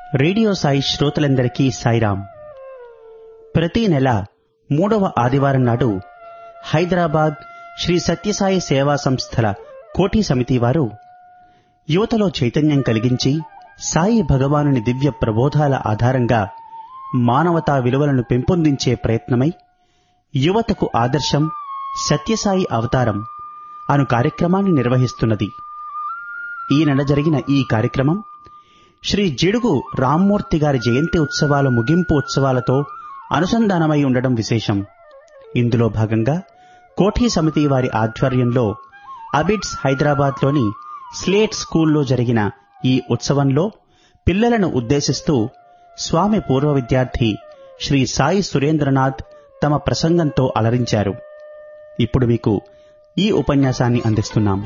Radio Sai శ్రోతలందరికీ సాయిరాం. ప్రతి నెల 3వ ఆదివారం నాడు హైదరాబాద్ శ్రీ సత్యసాయి సేవా సంస్థల కోఠి సమితి వారు యువతలో చైతన్యం కలిగించి సాయి భగవానుని దివ్య ప్రబోధాల ఆధారంగా మానవతా విలువలను పెంపొందించే ప్రయత్నమై యువతకు ఆదర్శం సత్యసాయి అవతారం అను కార్యక్రమాన్ని నిర్వహిస్తున్నది. ఈ నెల జరిగిన ఈ కార్యక్రమం శ్రీ జిడుగు రామ్మూర్తి గారి జయంతి ఉత్సవాల ముగింపు ఉత్సవాలతో అనుసంధానమై ఉండడం విశేషం. ఇందులో భాగంగా కోఠి సమితి వారి ఆధ్వర్యంలో అబిడ్స్ హైదరాబాద్లోని స్లేట్ స్కూల్లో జరిగిన ఈ ఉత్సవంలో పిల్లలను ఉద్దేశిస్తూ స్వామి పూర్వ విద్యార్థి శ్రీ సాయి సురేంద్రనాథ్ తమ ప్రసంగంతో అలరించారు. ఇప్పుడు మీకు ఈ ఉపన్యాసాన్ని అందిస్తున్నాం.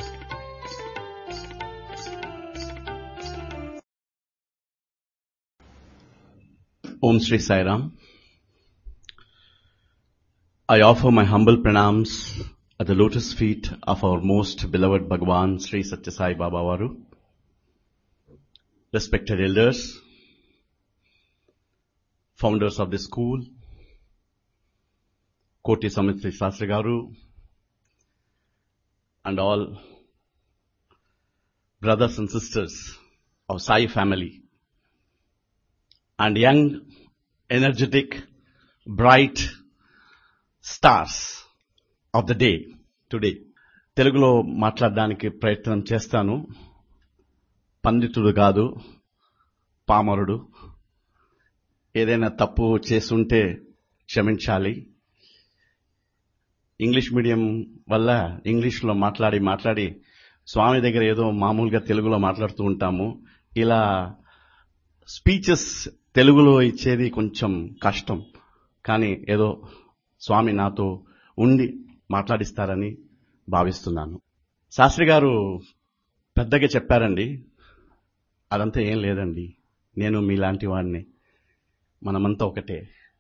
Om Shri Sai Ram. I offer my humble pranams at the lotus feet of our most beloved Bhagavan Sri Satya Sai Baba Varu. Respected elders, founders of the school, Koti Samitra Sastri Garu, and all brothers and sisters of Sai family, and young, energetic, bright stars of the day today. తెలుగులో మాట్లాడడానికి ప్రయత్నం చేస్తాను. పండితుడు కాదు, పామరుడు. ఏదైనా తప్పు చేస్తుంటే క్షమించాలి. ఇంగ్లీష్ మీడియం వల్ల ఇంగ్లీష్లో మాట్లాడి స్వామి దగ్గర ఏదో మామూలుగా తెలుగులో మాట్లాడుతూ ఉంటాము. ఇలా స్పీచెస్ తెలుగులో ఇచ్చేది కొంచెం కష్టం, కానీ ఏదో స్వామి నాతో ఉండి మాట్లాడిస్తారని భావిస్తున్నాను. శాస్త్రి గారు పెద్దగా చెప్పారండి. అదంతా ఏం లేదండి. నేను మీలాంటి వాడిని. మనమంతా ఒకటే.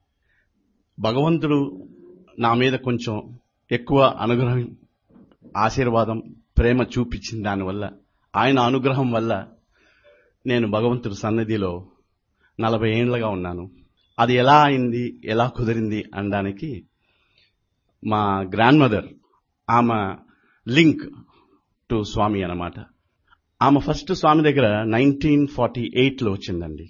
భగవంతుడు నా మీద కొంచెం ఎక్కువ అనుగ్రహం, ఆశీర్వాదం, ప్రేమ చూపించిన దానివల్ల, ఆయన అనుగ్రహం వల్ల నేను భగవంతుడి సన్నిధిలో 40 ఏళ్లుగా ఉన్నాను. అది ఎలా అయింది, ఎలా కుదిరింది అనడానికి మా గ్రాండ్ మదర్, ఆమె లింక్ టు స్వామి అన్నమాట. ఆమె ఫస్ట్ స్వామి దగ్గర 1948లో వచ్చిందండి.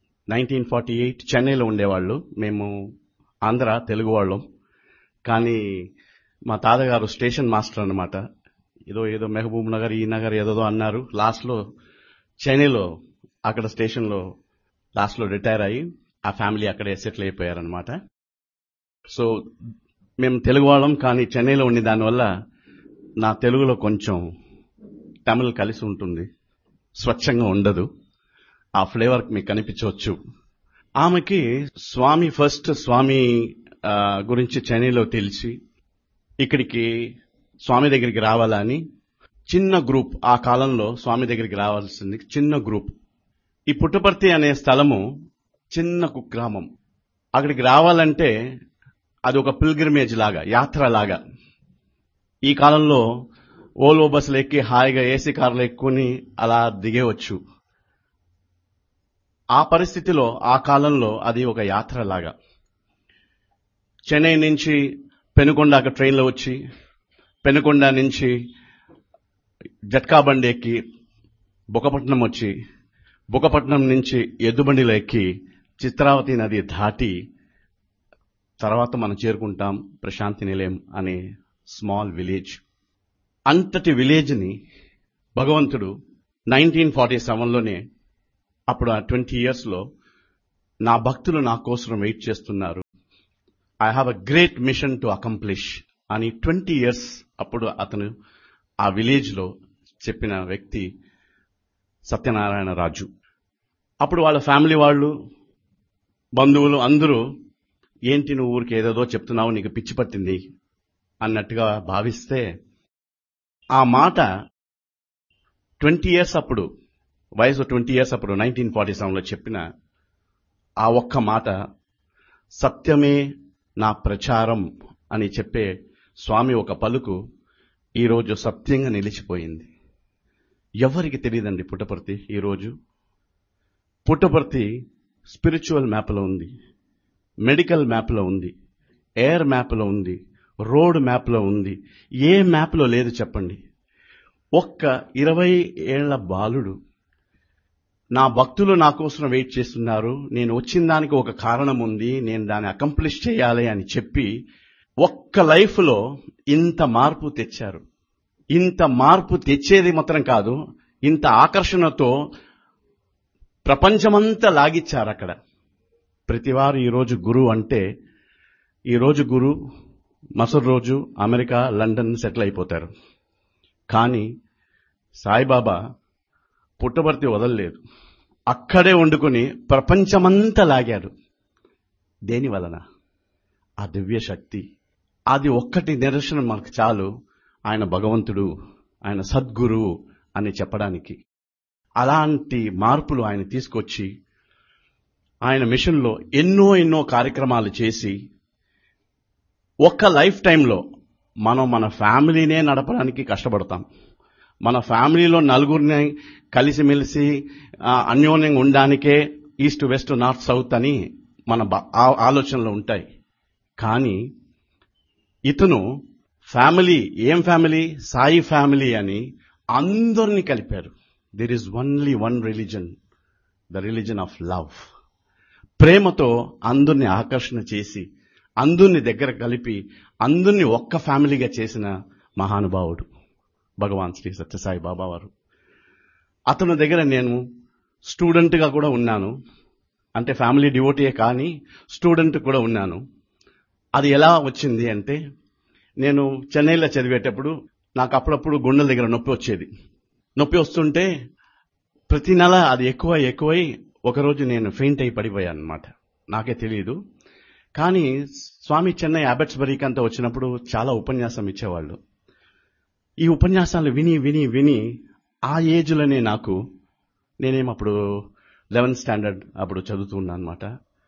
1948 చెన్నైలో ఉండేవాళ్ళు. మేము ఆంధ్ర తెలుగు వాళ్ళం. కానీ మా తాతగారు స్టేషన్ మాస్టర్ అన్నమాట. ఏదో మెహబూబ్ నగర్, ఈ నగర్ ఏదో అన్నారు. లాస్ట్లో చెన్నైలో అక్కడ స్టేషన్లో లాస్ట్లో రిటైర్ అయ్యి ఆ ఫ్యామిలీ అక్కడే సెటిల్ అయిపోయారనమాట. సో మేము తెలుగు వాళ్ళం, కానీ చెన్నైలో ఉండే దానివల్ల నా తెలుగులో కొంచెం తమిళ్ కలిసి ఉంటుంది, స్వచ్ఛంగా ఉండదు. ఆ ఫ్లేవర్ మీకు కనిపించవచ్చు. ఆమెకి ఫస్ట్ స్వామి గురించి చెన్నైలో తెలిసి ఇక్కడికి స్వామి దగ్గరికి రావాలని చిన్న గ్రూప్, ఆ కాలంలో స్వామి దగ్గరికి రావాల్సింది చిన్న గ్రూప్. ఈ పుట్టపర్తి అనే స్థలము చిన్న కుగ్రామం. అక్కడికి రావాలంటే అది ఒక పిల్గ్రిమేజ్ లాగా, యాత్ర లాగా. ఈ కాలంలో ఓల్వో బస్సులు ఎక్కి హాయిగా ఏసీ కార్లు ఎక్కుని అలా దిగేవచ్చు. ఆ పరిస్థితిలో ఆ కాలంలో అది ఒక యాత్ర లాగా. చెన్నై నుంచి పెనుకొండ ట్రైన్లో వచ్చి, పెనుకొండ నుంచి జట్కా బండి ఎక్కి బుకపట్నం వచ్చి, బుకపట్నం నుంచి ఎద్దుబండిలో ఎక్కి చిత్రావతి నది దాటి తర్వాత మనం చేరుకుంటాం ప్రశాంతి నిలయం అనే స్మాల్ విలేజ్. అంతటి విలేజ్ని భగవంతుడు 1947లోనే, అప్పుడు ఆ 20 yearsలో నా భక్తులు నా కోసం వెయిట్ చేస్తున్నారు, I have a great mission to accomplish అని 20 years అప్పుడు అతను ఆ విలేజ్లో చెప్పిన వ్యక్తి సత్యనారాయణ రాజు. అప్పుడు వాళ్ళ ఫ్యామిలీ వాళ్ళు, బంధువులు అందరూ, ఏంటి నువ్వు ఊరికి ఏదేదో చెప్తున్నావు, నీకు పిచ్చి పట్టింది అన్నట్టుగా భావిస్తే, ఆ మాట 20 years అప్పుడు, వయసు 20 years అప్పుడు 1947లో చెప్పిన ఆ ఒక్క మాట, సత్యమే నా ప్రచారం అని చెప్పే స్వామి ఒక పలుకు ఈరోజు సత్యంగా నిలిచిపోయింది. ఎవరికి తెలియదండి పుట్టపర్తి ఈరోజు. పుట్టపర్తి స్పిరిచువల్ మ్యాప్లో ఉంది, మెడికల్ మ్యాప్లో ఉంది, ఎయిర్ మ్యాప్లో ఉంది, రోడ్ మ్యాప్లో ఉంది. ఏ మ్యాప్లో లేదు చెప్పండి? ఒక్క 20 ఏళ్ల బాలుడు, నా భక్తులు నా కోసం వెయిట్ చేస్తున్నారు, నేను వచ్చిన దానికి ఒక కారణం ఉంది, నేను దాన్ని అకంప్లిష్ చేయాలి అని చెప్పి ఒక్క లైఫ్లో ఇంత మార్పు తెచ్చారు. ఇంత మార్పు తెచ్చేది మాత్రం కాదు, ఇంత ఆకర్షణతో ప్రపంచమంతా లాగిచ్చారు అక్కడ. ప్రతివారు ఈరోజు గురువు అంటే, ఈరోజు గురువు మసరు రోజు అమెరికా, లండన్ సెటిల్ అయిపోతారు. కానీ సాయిబాబా పుట్టపర్తి వదలలేదు, అక్కడే వండుకొని ప్రపంచమంతా లాగాడు. దేని వలన? ఆ దివ్య శక్తి. అది ఒక్కటి నిదర్శనం మనకు చాలు, ఆయన భగవంతుడు, ఆయన సద్గురువు అని చెప్పడానికి. అలాంటి మార్పులు ఆయన తీసుకొచ్చి ఆయన మిషన్లో ఎన్నో కార్యక్రమాలు చేసి ఒక్క లైఫ్ టైంలో మనం మన ఫ్యామిలీనే నడపడానికి కష్టపడతాం. మన ఫ్యామిలీలో నలుగురిని కలిసిమెలిసి అన్యోన్యంగా ఉండడానికే ఈస్ట్ వెస్ట్ నార్త్ సౌత్ అని మన ఆలోచనలు ఉంటాయి. కానీ ఇతను ఫ్యామిలీ, ఏం ఫ్యామిలీ? సాయి ఫ్యామిలీ అని అందరినీ కలిపారు. There is only one religion, the religion of love. ప్రేమతో అందరినీ ఆకర్షణ చేసి, అందరినీ దగ్గర కలిపి, అందరినీ ఒక్క ఫ్యామిలీగా చేసిన మహానుభావుడు భగవాన్ శ్రీ సత్యసాయి బాబా వారు. అతని దగ్గర నేను స్టూడెంట్గా కూడా ఉన్నాను, అంటే ఫ్యామిలీ డివోటీయే కానీ స్టూడెంట్ కూడా ఉన్నాను. అది ఎలా వచ్చింది అంటే, నేను చెన్నైలో చదివేటప్పుడు నాకు అప్పుడప్పుడు గుండెల దగ్గర నొప్పి వచ్చేది. నొప్పి వస్తుంటే ప్రతి నెల అది ఎక్కువై ఒకరోజు నేను ఫెయింట్ అయి పడిపోయాను అనమాట. నాకే తెలియదు. కానీ స్వామి చెన్నై అబెట్స్బరీకి అంతా వచ్చినప్పుడు చాలా ఉపన్యాసం ఇచ్చేవాళ్ళు. ఈ ఉపన్యాసాలు విని ఆ ఏజ్లోనే నేనేమప్పుడు 11th స్టాండర్డ్ అప్పుడు చదువుతున్నా అనమాట.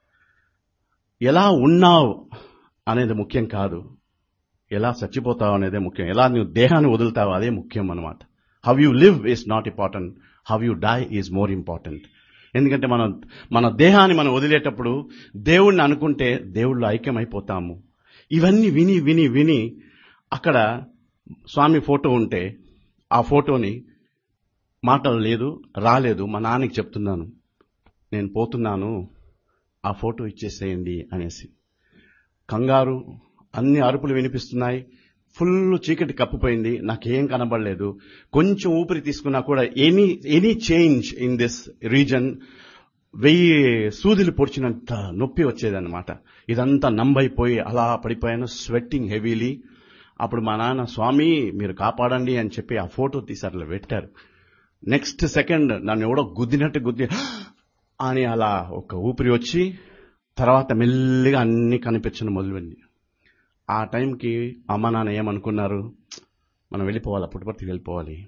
ఎలా ఉన్నావు అనేది ముఖ్యం కాదు, ఎలా చచ్చిపోతావు అనేదే ముఖ్యం. ఎలా నువ్వు దేహాన్ని వదులుతావు అదే ముఖ్యం అనమాట. How you live is not important, how you die is more important. ఎందుకంటే మన దేహాన్ని మనం వదిలేటప్పుడు దేవుణ్ణి అనుకుంటే దేవుళ్ళు ఐక్యమైపోతాము. ఇవన్నీ విని అక్కడ స్వామి ఫోటో ఉంటే ఆ ఫోటోని మాటలు రాలేదు మా నాన్నకి చెప్తున్నాను, నేను పోతున్నాను, ఆ ఫోటో ఇచ్చేసేయండి అనేసి. కంగారు, అన్ని అరుపులు వినిపిస్తున్నాయి, ఫుల్ చీకటి కప్పిపోయింది, నాకేం కనబడలేదు. కొంచెం ఊపిరి తీసుకున్నా కూడా any change in this reason 1000 సూదులు పొడిచినంత నొప్పి వచ్చేదన్నమాట. ఇదంతా నంబైపోయి అలా పడిపోయాను, స్వెట్టింగ్ హెవీలీ. అప్పుడు మా నాన్న, స్వామి మీరు కాపాడండి అని చెప్పి ఆ ఫోటో తీసి అట్లా పెట్టారు. నెక్స్ట్ సెకండ్ నన్ను ఎవడో గుద్ది అని అలా ఒక ఊపిరి వచ్చి, తర్వాత మెల్లిగా అన్ని కనిపించడం మొదలుపెట్టింది. ఆ టైంకి అమ్మ నాన్న ఏమనుకున్నారు, మనం వెళ్ళిపోవాలి, పుట్టపర్తికి వెళ్ళిపోవాలి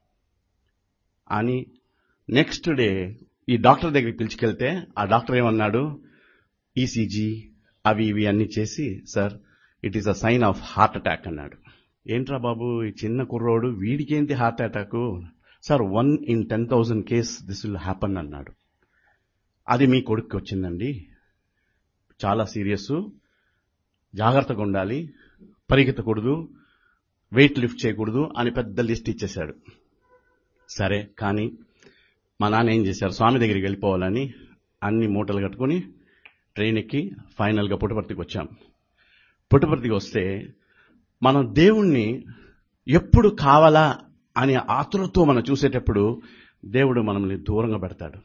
అని. నెక్స్ట్ డే ఈ డాక్టర్ దగ్గరికి పిలిచికెళ్తే ఆ డాక్టర్ ఏమన్నాడు, ఈసీజీ అవి ఇవి అన్ని చేసి, sir it is a sign of heart attack అన్నాడు. ఏంట్రా బాబు, ఈ చిన్న కుర్రోడు వీడికేంటి heart attack? Sir 1 in 10,000 case this will happen అన్నాడు. అది మీ కొడుక్కి వచ్చిందండి, చాలా సీరియస్, జాగ్రత్తగా ఉండాలి, పరిగెత్తకూడదు, వెయిట్ లిఫ్ట్ చేయకూడదు అని పెద్ద లిస్ట్ ఇచ్చేశాడు. సరే, కానీ మా నాన్న ఏం చేశారు, స్వామి దగ్గరికి వెళ్ళిపోవాలని అన్ని మూటలు కట్టుకుని ట్రైన్ ఎక్కి ఫైనల్గా పుట్టపర్తికి వచ్చాం. పుట్టపర్తికి వస్తే మనం దేవుణ్ణి ఎప్పుడు కావాలా అనే ఆతురతో మనం చూసేటప్పుడు దేవుడు మనల్ని దూరంగా పెడతాడు.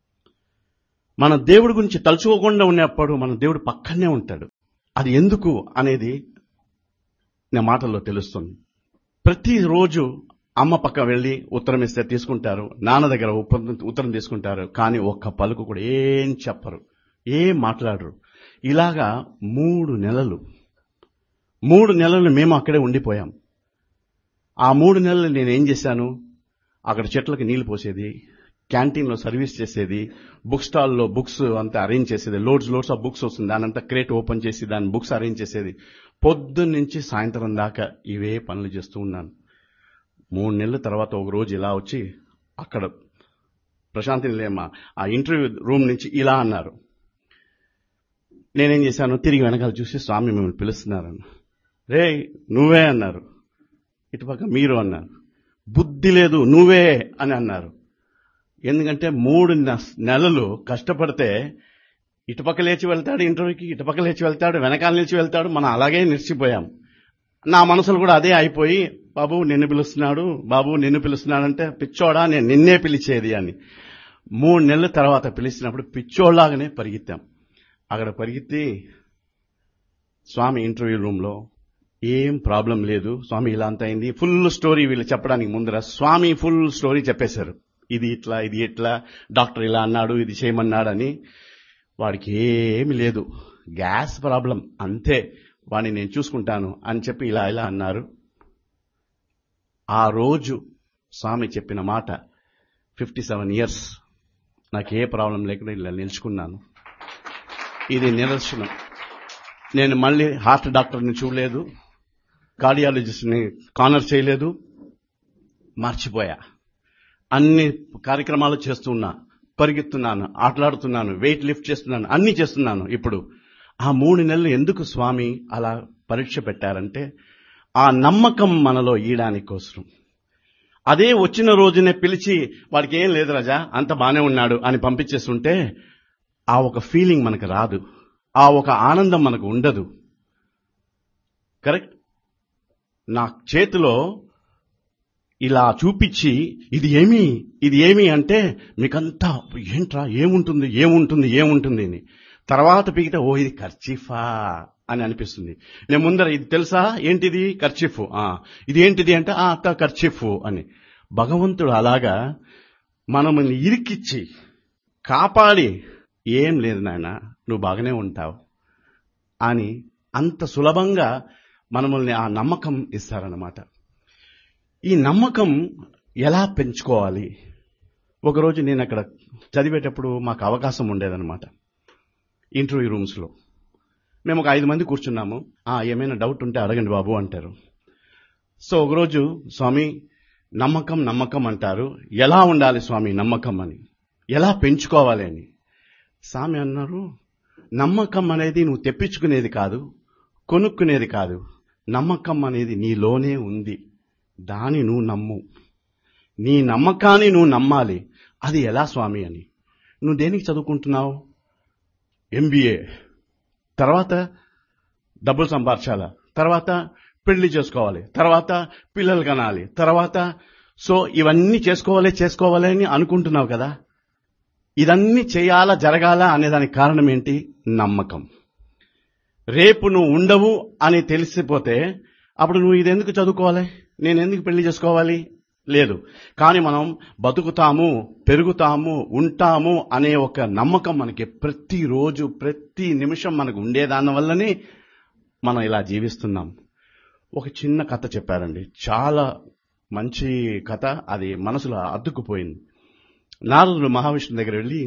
మన దేవుడి గురించి తలుచుకోకుండా ఉన్నప్పుడు మన దేవుడు పక్కనే ఉంటాడు. అది ఎందుకు అనేది నా మాటల్లో తెలుస్తుంది. ప్రతిరోజు అమ్మ పక్క వెళ్ళి ఉత్తరం ఇస్తే తీసుకుంటారు, నాన్న దగ్గర ఉత్తరం తీసుకుంటారు, కానీ ఒక్క పలుకు కూడా ఏం చెప్పరు, ఏం మాట్లాడరు. ఇలాగా 3 నెలలు మేము అక్కడే ఉండిపోయాం. ఆ 3 నెలలు నేనేం చేశాను, అక్కడ చెట్లకి నీళ్లు పోసేది, క్యాంటీన్లో సర్వీస్ చేసేది, బుక్ స్టాల్లో బుక్స్ అంతా అరేంజ్ చేసేది. లోడ్స్ ఆఫ్ బుక్స్ వస్తుంది, దానంతా క్రేట్ ఓపెన్ చేసి దాని బుక్స్ అరేంజ్ చేసేది. పొద్దున్న నుంచి సాయంత్రం దాకా ఇవే పనులు చేస్తూ ఉన్నాను. 3 నెలల తర్వాత ఒక రోజు ఇలా వచ్చి అక్కడ ప్రశాంతి నిలయమ్మ ఆ ఇంటర్వ్యూ రూమ్ నుంచి ఇలా అన్నారు. నేనేం చేశాను, తిరిగి వెనకాల చూసి స్వామి మిమ్మల్ని పిలుస్తున్నారన్న. రే నువ్వే అన్నారు. ఇటుపక్క మీరు అన్నారు. బుద్ధి లేదు నువ్వే అని అన్నారు. ఎందుకంటే 3 నెలలు కష్టపడితే ఇటుపక్క లేచి వెళ్తాడు ఇంటర్వ్యూకి, ఇటుపక్క లేచి వెళ్తాడు, వెనకాల నిలిచి వెళ్తాడు. మనం అలాగే నిలిచిపోయాం. నా మనసులు కూడా అదే అయిపోయి, బాబు నిన్ను పిలుస్తున్నాడు, బాబు నిన్ను పిలుస్తున్నాడంటే, పిచ్చోడా నేను నిన్నే పిలిచేది అని. 3 నెలల తర్వాత పిలిచినప్పుడు పిచ్చోళ్లాగానే పరిగెత్తాం. అక్కడ పరిగెత్తి స్వామి ఇంటర్వ్యూ రూమ్లో ఏం ప్రాబ్లం లేదు స్వామి, ఇలా అంత అయింది, ఫుల్ స్టోరీ వీళ్ళు చెప్పడానికి ముందర స్వామి ఫుల్ స్టోరీ చెప్పేశారు. ఇది ఇట్లా, ఇది ఇట్లా, డాక్టర్ ఇలా అన్నాడు, ఇది చేయమన్నాడని. వాడికి ఏమి లేదు, గ్యాస్ ప్రాబ్లం అంతే, వాడిని నేను చూసుకుంటాను అని చెప్పి ఇలా ఇలా అన్నారు. ఆ రోజు స్వామి చెప్పిన మాట 57 ఇయర్స్ నాకు ఏ ప్రాబ్లం లేకుండా ఇలా నిలుచుకున్నాను. ఇది నిదర్శనం. నేను మళ్ళీ హార్ట్ డాక్టర్ని చూడలేదు, కార్డియాలజిస్ట్ని కానర్ చేయలేదు, మర్చిపోయా. అన్ని కార్యక్రమాలు చేస్తున్నా, పరిగెత్తున్నాను, ఆటలాడుతున్నాను, వెయిట్ లిఫ్ట్ చేస్తున్నాను, అన్ని చేస్తున్నాను. ఇప్పుడు ఆ 3 నెలలు ఎందుకు స్వామి అలా పరీక్ష పెట్టారంటే ఆ నమ్మకం మనలో ఈయడానికి కోసం. అదే వచ్చిన రోజునే పిలిచి వాడికి ఏం లేదు రాజా అంత బానే ఉన్నాడు అని పంపించేస్తుంటే ఆ ఒక ఫీలింగ్ మనకు రాదు, ఆ ఒక ఆనందం మనకు ఉండదు. కరెక్ట్. నా చేతిలో ఇలా చూపించి ఇది ఏమి అంటే మీకంతా ఏంట్రా ఏముంటుంది ఏముంటుంది ఏముంటుంది అని. తర్వాత పీకితే ఓ ఇది కర్చీఫా అని అనిపిస్తుంది. నేను ముందర ఇది తెలుసా ఏంటిది కర్చీఫ్, ఇది ఏంటిది అంటే అత్త కర్చీఫ్ అని. భగవంతుడు అలాగా మనల్ని ఇరికిచ్చి కాపాడి ఏం లేదు నాయన నువ్వు బాగానే ఉంటావు అని అంత సులభంగా మనల్ని ఆ నమ్మకం ఇస్తారన్నమాట. ఈ నమ్మకం ఎలా పెంచుకోవాలి? ఒకరోజు నేను అక్కడ చదివేటప్పుడు మాకు అవకాశం ఉండేదన్నమాట. ఇంటర్వ్యూ రూమ్స్లో మేము ఒక 5 మంది కూర్చున్నాము. ఏమైనా డౌట్ ఉంటే అడగండి బాబు అంటారు. సో ఒకరోజు స్వామి నమ్మకం అంటారు, ఎలా ఉండాలి స్వామి నమ్మకం అని, ఎలా పెంచుకోవాలి అని. స్వామి అన్నారు, నమ్మకం అనేది నువ్వు తెప్పించుకునేది కాదు, కొనుక్కునేది కాదు. నమ్మకం అనేది నీలోనే ఉంది, దాన్ని నువ్వు నమ్ము. నీ నమ్మకాన్ని నువ్వు నమ్మాలి. అది ఎలా స్వామి అని. నువ్వు దేనికి చదువుకుంటున్నావు? MBA. తర్వాత డబ్బులు సంపాదించాలా, తర్వాత పెళ్లి చేసుకోవాలి, తర్వాత పిల్లలు కనాలి, తర్వాత సో ఇవన్నీ చేసుకోవాలి అని అనుకుంటున్నావు కదా. ఇదన్నీ చేయాలా జరగాల అనేదానికి కారణం ఏంటి? నమ్మకం. రేపు నువ్వు ఉండవు అని తెలిసిపోతే అప్పుడు నువ్వు ఇదెందుకు చదువుకోవాలి, నేను ఎందుకు పెళ్లి చేసుకోవాలి? లేదు. కానీ మనం బతుకుతాము, పెరుగుతాము, ఉంటాము అనే ఒక నమ్మకం మనకి ప్రతిరోజు ప్రతి నిమిషం మనకు ఉండేదాని వల్లనే మనం ఇలా జీవిస్తున్నాం. ఒక చిన్న కథ చెప్పారండి, చాలా మంచి కథ, అది మనసులో అద్దుకుపోయింది. నారదుడు మహావిష్ణువు దగ్గర వెళ్ళి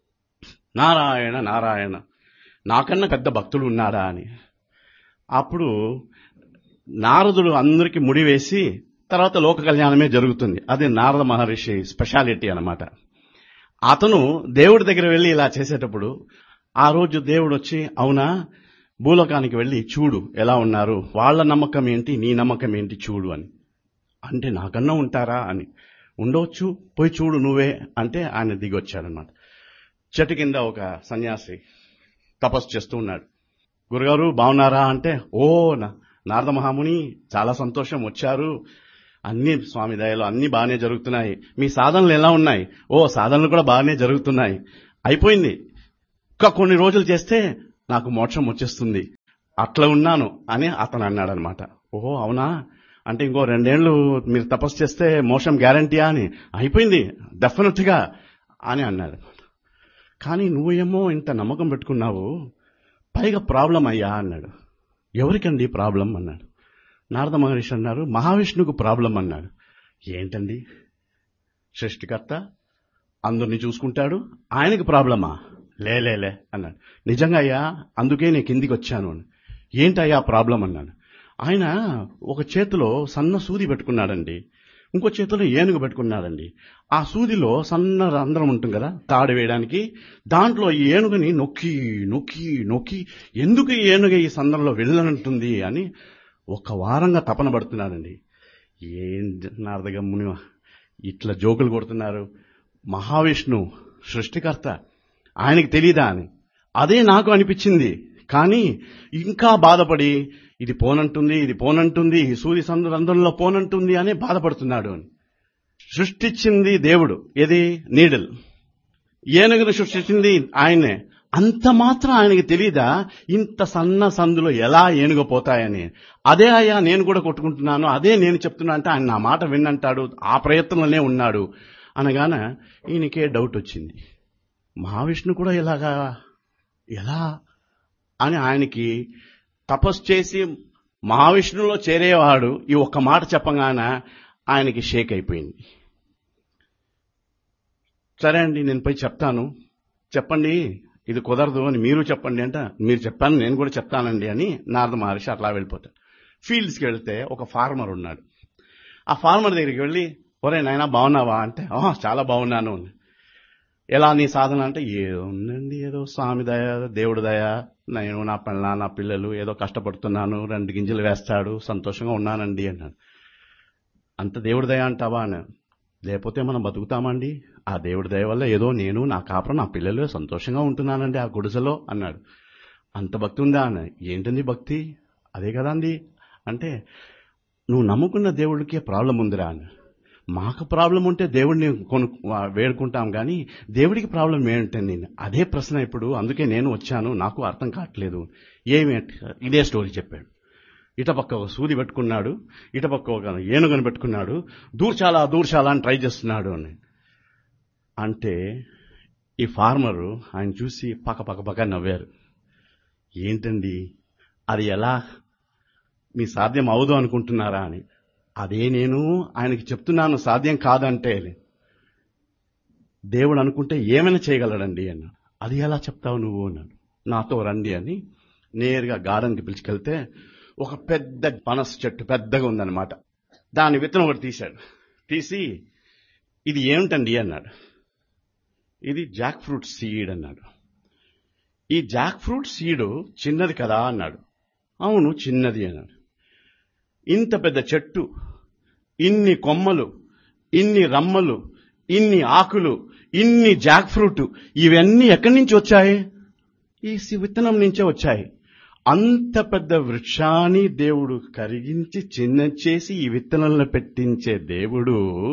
నారాయణ నారాయణ నాకన్నా పెద్ద భక్తుడు ఉన్నాడా అని. అప్పుడు నారదుడు అందరికీ ముడి వేసి తర్వాత లోక కళ్యాణమే జరుగుతుంది. అది నారద మహర్షి స్పెషాలిటీ అన్నమాట. అతను దేవుడి దగ్గర వెళ్ళి ఇలా చేసేటప్పుడు ఆ రోజు దేవుడు వచ్చి అవునా భూలోకానికి వెళ్ళి చూడు ఎలా ఉన్నారు, వాళ్ళ నమ్మకం ఏంటి నీ నమ్మకం ఏంటి చూడు అని. అంటే నాకన్నా ఉంటారా అని. ఉండవచ్చు, పోయి చూడు నువ్వే అంటే ఆయన దిగొచ్చాడనమాట. చెట్టు కింద ఒక సన్యాసి తపస్సు చేస్తూ ఉన్నాడు. గురుగారు బాగున్నారా అంటే, ఓ నారద మహాముని చాలా సంతోషం వచ్చారు, అన్ని స్వామి దయలో అన్ని బాగానే జరుగుతున్నాయి, మీ సాధనలు ఎలా ఉన్నాయి? ఓ సాధనలు కూడా బాగానే జరుగుతున్నాయి, అయిపోయింది, ఇంకా కొన్ని రోజులు చేస్తే నాకు మోక్షం వచ్చేస్తుంది, అట్లా ఉన్నాను అని అతను అన్నాడనమాట. ఓహో అవునా అంటే ఇంకో 2 ఏళ్లు మీరు తపస్సు చేస్తే మోక్షం గ్యారంటీయా అని. అయిపోయింది డెఫినెట్ గా అని అన్నాడు. కానీ నువ్వేమో ఇంత నమ్మకం పెట్టుకున్నావు, పైగా ప్రాబ్లం అయ్యా అన్నాడు. ఎవరికండి ప్రాబ్లం అన్నాడు. నారద మహర్షి అన్నారు, మహావిష్ణువుకు ప్రాబ్లం అన్నాడు. ఏంటండి, సృష్టికర్త అందరినీ చూసుకుంటాడు, ఆయనకి ప్రాబ్లమా? లేలే అన్నాడు. నిజంగా అయ్యా, అందుకే నేను కిందికి వచ్చాను అని. ఏంటయ్యా ప్రాబ్లం అన్నాడు. ఆయన ఒక చేతిలో సన్న సూది పెట్టుకున్నాడండి, ఇంకో చేతిలో ఏనుగు పెట్టుకున్నాడండి. ఆ సూదిలో సన్న రంధ్రం ఉంటుంది కదా తాడు వేయడానికి, దాంట్లో ఈ ఏనుగుని నొక్కి నొక్కి నొక్కి ఎందుకు ఈ ఏనుగు ఈ సందర్లో వెళ్ళనంటుంది అని ఒక వారంగా తపన పడుతున్నాడండి. ఏం నారదగా ముని ఇట్లా జోకులు కొడుతున్నారు, మహావిష్ణు సృష్టికర్త, ఆయనకి తెలీదా అని అదే నాకు అనిపించింది. కానీ ఇంకా బాధపడి ఇది పోనంటుంది ఈ సూర్య రంధ్రంలో పోనంటుంది అని బాధపడుతున్నాడు అని. సృష్టించింది దేవుడు, ఏది నీడిల్, ఏనుగును సృష్టించింది ఆయనే. అంత మాత్రం ఆయనకి తెలీదా ఇంత సన్న సందులో ఎలా ఏనుగు పోతాయని? అదే అయ్యా నేను కూడా కొట్టుకుంటున్నాను, అదే నేను చెప్తున్నా అంటే ఆయన నా మాట విన్నంటాడు, ఆ ప్రయత్నంలోనే ఉన్నాడు అనగాన ఈయనకే డౌట్ వచ్చింది. మహావిష్ణు కూడా ఇలాగా ఎలా అని ఆయనకి తపస్సు చేసి మహావిష్ణువులో చేరేవాడు ఈ ఒక్క మాట చెప్పగాన ఆయనకి షేక్ అయిపోయింది. సరే అండి నేను పోయి చెప్తాను, చెప్పండి ఇది కుదరదు అని మీరు చెప్పండి అంటే, మీరు చెప్పాను నేను కూడా చెప్తానండి అని నారద మహర్షి అట్లా వెళ్ళిపోతాడు. ఫీల్డ్స్కి వెళ్తే ఒక ఫార్మర్ ఉన్నాడు. ఆ ఫార్మర్ దగ్గరికి వెళ్ళి, ఒరే నాయనా బాగున్నావా అంటే, చాలా బాగున్నాను. ఎలా నీ సాధన అంటే, ఏముందండి ఏదో స్వామి దయ దేవుడి దయ, నేను నా పిల్లలు ఏదో కష్టపడుతున్నాను, 2 గింజలు వేస్తాడు, సంతోషంగా ఉన్నానండి అన్నాడు. అంత దేవుడి దయ అంటావా అని, లేకపోతే మనం బతుకుతామండి, ఆ దేవుడి దయ వల్ల ఏదో నేను నా కాపురం నా పిల్లలు సంతోషంగా ఉంటున్నానండి ఆ గుడిసెలో అన్నాడు. అంత భక్తి ఉందా అని, ఏంటండి భక్తి, అదే కదా అండి అంటే, నువ్వు నమ్ముకున్న దేవుడికే ప్రాబ్లం ఉందిరా అని. మాకు ప్రాబ్లం ఉంటే దేవుడిని వేడుకుంటాం కానీ దేవుడికి ప్రాబ్లం ఏంటండి, అదే ప్రశ్న ఇప్పుడు, అందుకే నేను వచ్చాను, నాకు అర్థం కావట్లేదు. ఇదే స్టోరీ చెప్పాడు. ఇటపక్క ఒక సూది పెట్టుకున్నాడు, ఇటపక్క ఒక ఏనుగను పెట్టుకున్నాడు, దూర్చాలా అని ట్రై చేస్తున్నాడు అని. అంటే ఈ ఫార్మరు ఆయన చూసి పక్క నవ్వారు. ఏంటండి అది ఎలా మీ సాధ్యం అవదు అనుకుంటున్నారా అని. అదే నేను ఆయనకి చెప్తున్నాను సాధ్యం కాదంటే, దేవుడు అనుకుంటే ఏమైనా చేయగలడండి అన్నాడు. అది ఎలా చెప్తావు నువ్వు అన్నాడు. నాతో రండి అని నేరుగా గార్డెన్కి పిలుచుకెళ్తే ఒక పెద్ద పనస చెట్టు పెద్దగా ఉందన్నమాట. దాని విత్తనం ఒకటి తీశాడు. తీసి ఇది ఏమిటండి అన్నాడు. ఇది జాక్ ఫ్రూట్ సీడ్ అన్నాడు. ఈ జాక్ ఫ్రూట్ సీడు చిన్నది కదా అన్నాడు. అవును చిన్నది అన్నాడు. ఇంత పెద్ద చెట్టు, ఇన్ని కొమ్మలు, ఇన్ని రమ్మలు, ఇన్ని ఆకులు, ఇన్ని జాక్ ఫ్రూట్, ఇవన్నీ ఎక్కడి నుంచి వచ్చాయి? ఈ విత్తనం నుంచే వచ్చాయి. అంత పెద్ద వృక్షాన్ని దేవుడు కరిగించి చిన్న చేసి ఈ విత్తనాలను పెట్టించే దేవుడు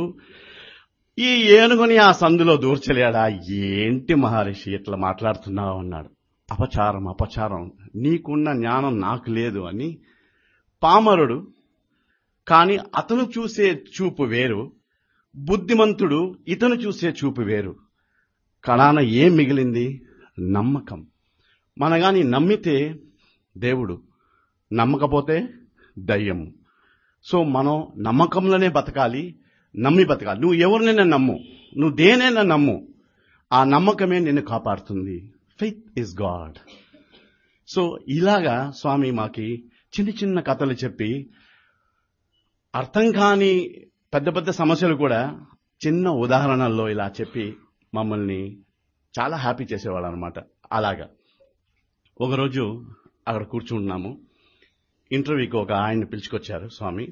ఈ ఏనుగుని ఆ సందులో దూర్చలేడా? ఏంటి మహర్షి ఇట్లా మాట్లాడుతున్నావు అన్నాడు. అపచారం, నీకున్న జ్ఞానం నాకు లేదు అని. పామరుడు కానీ అతను చూసే చూపు వేరు, బుద్ధిమంతుడు ఇతను చూసే చూపు వేరు. కడాన ఏం మిగిలింది? నమ్మకం. మనగాని నమ్మితే దేవుడు, నమ్మకపోతే దయ్యము. సో మనం నమ్మకంలోనే బతకాలి, నమ్మి బతకాలి. నువ్వు ఎవరినైనా నమ్ము, నువ్వు దేనైనా నమ్ము, ఆ నమ్మకమే నిన్ను కాపాడుతుంది. Faith is God. సో ఇలాగా స్వామి మాకి చిన్న కథలు చెప్పి అర్థం కాని పెద్ద సమస్యలు కూడా చిన్న ఉదాహరణల్లో ఇలా చెప్పి మమ్మల్ని చాలా హ్యాపీ చేసేవాళ్ళు అనమాట. అలాగా ఒకరోజు అక్కడ కూర్చుంటున్నాము, ఇంటర్వ్యూకి ఒక ఆయన్ని పిలుచుకొచ్చారు స్వామి.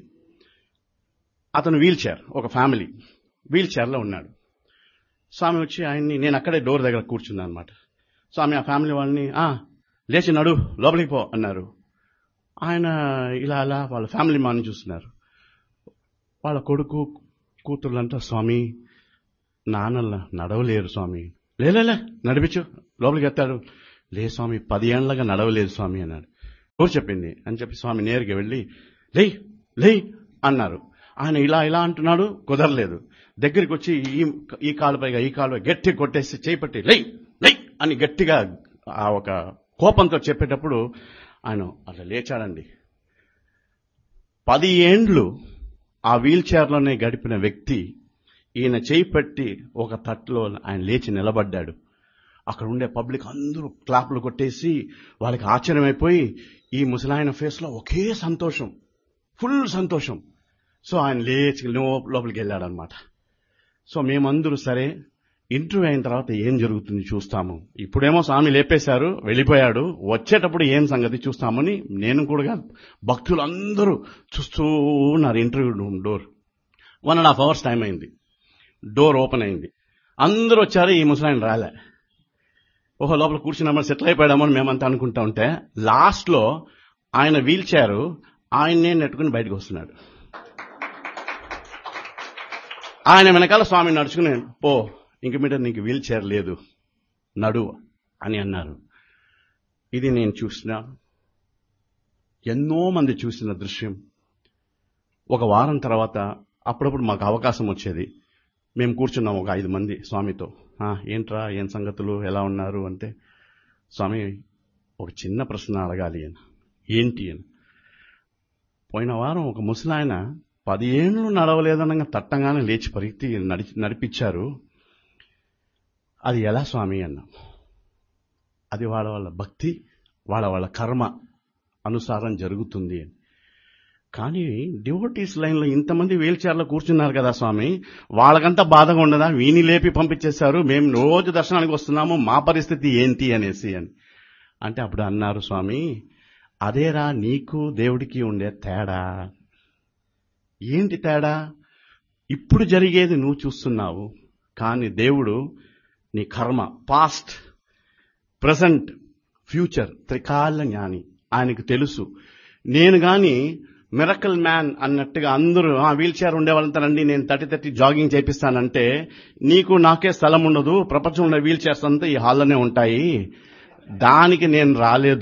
అతను ఒక ఫ్యామిలీ వీల్ చైర్లో ఉన్నాడు. స్వామి వచ్చి ఆయన్ని, నేను అక్కడే డోర్ దగ్గర కూర్చున్నాను అనమాట. స్వామి ఆ ఫ్యామిలీ వాళ్ళని లేచి నడు లోపలికి పో అన్నారు. ఆయన ఇలా వాళ్ళ ఫ్యామిలీ మాని చూస్తున్నారు. వాళ్ళ కొడుకు కూతుర్లంతా, స్వామి నాన్న నడవలేరు స్వామి. లే నడిపించు లోపలికి ఎత్తాడు. లే స్వామి 10 ఏళ్లగా నడవలేదు స్వామి అన్నాడు. ఎవరు చెప్పింది అని చెప్పి స్వామి నేరుగా వెళ్ళి లే అన్నారు. ఆయన ఇలా అంటున్నాడు, కుదరలేదు. దగ్గరికి వచ్చి ఈ కాలుపైగా ఈ కాలు గట్టి కొట్టేసి చేపట్టి లై అని గట్టిగా ఆ ఒక కోపంతో చెప్పేటప్పుడు ఆయన అట్లా లేచాడండి. 10 ఏండ్లు ఆ వీల్ చైర్లోనే గడిపిన వ్యక్తి ఈయన చేయి పెట్టి ఒక తట్లో ఆయన లేచి నిలబడ్డాడు. అక్కడ ఉండే పబ్లిక్ అందరూ క్లాప్లు కొట్టేసి వాళ్ళకి ఆశ్చర్యమైపోయి ఈ ముసలాయన ఫేస్ లో ఒకే సంతోషం, ఫుల్ సంతోషం. సో ఆయన లేచి లోపలికి వెళ్ళాడనమాట. సో మేమందరూ సరే ఇంటర్వ్యూ అయిన తర్వాత ఏం జరుగుతుంది చూస్తాము, ఇప్పుడేమో స్వామి లేపేశారు వెళ్ళిపోయాడు, వచ్చేటప్పుడు ఏం సంగతి చూస్తామని నేను కూడా భక్తులు అందరూ చూస్తూ ఉన్నారు. Interview room door 1.5 hours time అయింది. డోర్ ఓపెన్ అయింది, అందరూ వచ్చారు, ఈ ముసలాయన రాలే. ఓహో లోపల కూర్చున్నామని సెటిల్ అయిపోయామో అని మేమంతా అనుకుంటా ఉంటే లాస్ట్ లో ఆయన వీల్ చైర్ ఆయన్నే నెట్టుకుని బయటకు వస్తున్నాడు. ఆయన వెనకాల స్వామి నడుచుకుని పో ఇంక మీద నీకు వీల్ చైర్ లేదు నడు అని అన్నారు. ఇది నేను చూసిన, ఎన్నో మంది చూసిన దృశ్యం. ఒక వారం తర్వాత అప్పుడప్పుడు మాకు అవకాశం వచ్చేది, మేము కూర్చున్నాం ఒక 5 మంది స్వామితో. ఏంట్రా ఏం సంగతులు ఎలా ఉన్నారు అంటే, స్వామి ఒక చిన్న ప్రశ్న అడగాలి అని. ఏంటి అని, పోయిన వారం ఒక ముసలాయన 10 ఏళ్ళు నడవలేదనగా తట్టంగానే లేచి పరిగెత్తి నడిపించారు, అది ఎలా స్వామి అన్నాం. అది వాళ్ళ వాళ్ళ భక్తి వాళ్ళ వాళ్ళ కర్మ అనుసారం జరుగుతుంది అని. కానీ డివోటీస్ లైన్లో ఇంతమంది వీల్ చైర్లో కూర్చున్నారు కదా స్వామి, వాళ్ళకంతా బాధగా ఉండదా, వీని లేపి పంపించేశారు, మేము రోజు దర్శనానికి వస్తున్నాము, మా పరిస్థితి ఏంటి అనేసి అని అంటే అప్పుడు అన్నారు స్వామి, అదేరా నీకు దేవుడికి ఉండే తేడా. ఏంటి తేడా? ఇప్పుడు జరిగేది నువ్వు చూస్తున్నావు, కానీ దేవుడు నీ కర్మ పాస్ట్ ప్రజెంట్ ఫ్యూచర్ త్రికాల జ్ఞాని, ఆయనకు తెలుసు. నేను గాని మిరకల్ మ్యాన్ అన్నట్టుగా అందరూ వీల్ చైర్ ఉండే వాళ్ళంతా రండి నేను 30 జాగింగ్ చేపిస్తానంటే నీకు నాకే స్థలం ఉండదు, ప్రపంచంలో వీల్ చైర్స్ అంతా ఈ హాల్లోనే ఉంటాయి, దానికి నేను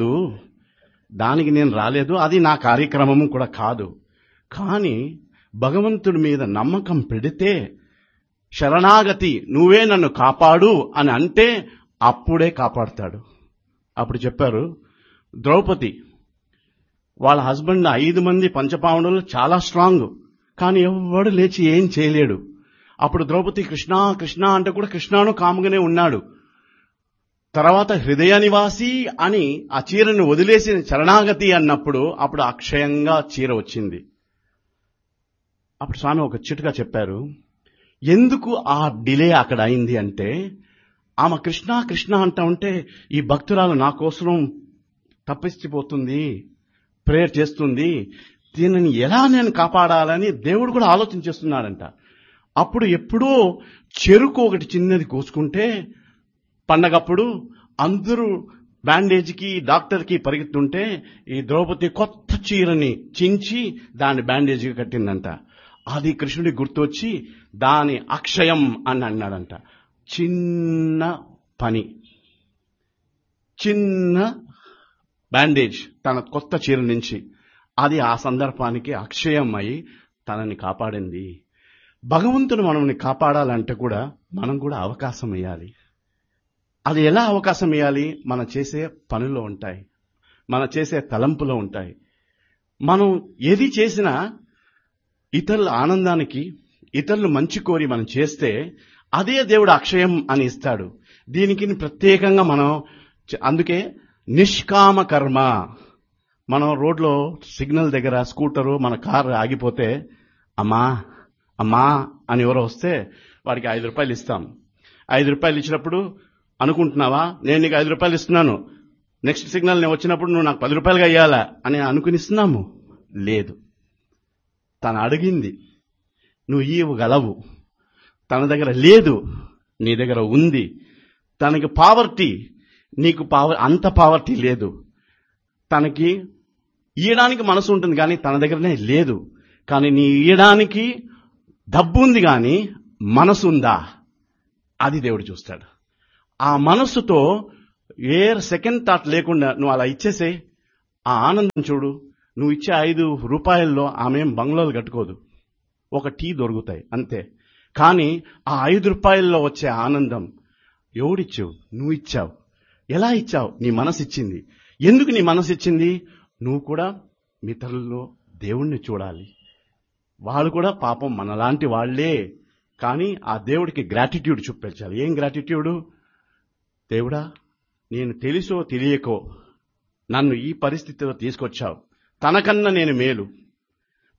రాలేదు, అది నా కార్యక్రమం కూడా కాదు. కానీ భగవంతుడి మీద నమ్మకం పెడితే శరణాగతి నువ్వే నన్ను కాపాడు అని అంటే అప్పుడే కాపాడుతాడు. అప్పుడు చెప్పారు, ద్రౌపది వాళ్ళ హస్బెండ్ 5 మంది పంచపాండవులు చాలా స్ట్రాంగ్, కానీ ఎవడు లేచి ఏం చేయలేడు. అప్పుడు ద్రౌపది కృష్ణ కృష్ణ అంటే కూడా కృష్ణను కాముగానే ఉన్నాడు. తర్వాత హృదయ నివాసి అని ఆ చీరను వదిలేసి శరణాగతి అన్నప్పుడు అప్పుడు అక్షయంగా చీర వచ్చింది. అప్పుడు స్వామి ఒక చిటుగా చెప్పారు, ఎందుకు ఆ డిలే అక్కడ అయింది అంటే, ఆమె కృష్ణ కృష్ణ అంటా ఉంటే ఈ భక్తురాలు నా కోసం తప్పించిపోతుంది, ప్రేయర్ చేస్తుంది, దీనిని ఎలా నేను కాపాడాలని దేవుడు కూడా ఆలోచన చేస్తున్నాడంట. అప్పుడు ఎప్పుడో చెరుకు ఒకటి చిన్నది కోసుకుంటే పండగప్పుడు అందరూ బ్యాండేజ్కి డాక్టర్కి పరిగెత్తుంటే ఈ ద్రౌపది కొత్త చీరని చించి దాన్ని బ్యాండేజ్కి కట్టిందంట. అది కృష్ణుడికి గుర్తొచ్చి దాని అక్షయం అని అన్నాడంట. చిన్న పని, చిన్న బ్యాండేజ్ తన కొత్త చీర నుంచి, అది ఆ సందర్భానికి అక్షయం అయి తనని కాపాడింది. భగవంతుడు మనల్ని కాపాడాలంటే కూడా మనం కూడా అవకాశం ఇవ్వాలి. అది ఎలా అవకాశం ఇవ్వాలి? మనం చేసే పనుల్లో ఉంటాయి, మనం చేసే తలంపులో ఉంటాయి. మనం ఏది చేసినా ఇతరుల ఆనందానికి, ఇతరులు మంచి కోరి మనం చేస్తే అదే దేవుడు అక్షయం అని ఇస్తాడు. దీనికి ప్రత్యేకంగా మనం అందుకే నిష్కామ కర్మ. మనం రోడ్లో సిగ్నల్ దగ్గర స్కూటరు మన కారు ఆగిపోతే అమ్మా అమ్మా అని ఎవరో వస్తే వాడికి 5 రూపాయలు ఇస్తాం. 5 రూపాయలు ఇచ్చినప్పుడు అనుకుంటున్నావా, నేను నీకు 5 రూపాయలు ఇస్తున్నాను, నెక్స్ట్ సిగ్నల్ నేను వచ్చినప్పుడు నువ్వు నాకు 10 రూపాయలుగా ఇవ్వాలా అని అనుకునిస్తున్నాము? లేదు. తను అడిగింది నువ్వు ఇవ్వగలవు, తన దగ్గర లేదు, నీ దగ్గర ఉంది. తనకి పావర్టీ, నీకు అంత పావర్టీ లేదు. తనకి ఇయ్యడానికి మనసు ఉంటుంది కానీ తన దగ్గరనే లేదు. కానీ నీ ఇయ్యడానికి డబ్బు ఉంది కానీ మనసు ఉందా? అది దేవుడు చూస్తాడు. ఆ మనస్సుతో ఏ సెకండ్ థాట్ లేకుండా నువ్వు అలా ఇచ్చేసే ఆ ఆనందం చూడు. నువ్వు ఇచ్చే 5 రూపాయల్లో ఆమె బంగ్లాలు కట్టుకోదు, ఒక టీ దొరుకుతాయి అంతే. కానీ ఆ 5 రూపాయల్లో వచ్చే ఆనందం ఎవడిచ్చావు? నువ్వు ఇచ్చావు. ఎలా ఇచ్చావు? నీ మనసు ఇచ్చింది. ఎందుకు నీ మనసు ఇచ్చింది? నువ్వు కూడా మిత్రుల్లో దేవుణ్ణి చూడాలి. వాళ్ళు కూడా పాపం మనలాంటి వాళ్లే, కానీ ఆ దేవుడికి గ్రాటిట్యూడ్ చూపించాలి. ఏం గ్రాటిట్యూడు? దేవుడా, నేను తెలుసో తెలియకో నన్ను ఈ పరిస్థితిలో తీసుకొచ్చావు, తనకన్నా నేను మేలు,